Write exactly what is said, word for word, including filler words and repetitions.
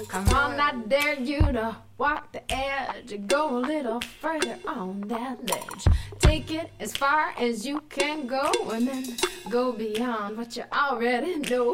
Come on, I dare you to walk the edge, go a little further on that ledge. Take it as far as you can go, and then go beyond what you already know.